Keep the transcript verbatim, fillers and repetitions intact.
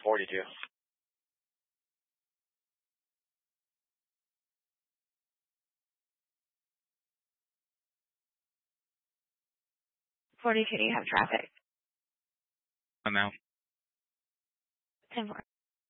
forty-two. forty-two, do you have traffic? I'm out. ten four.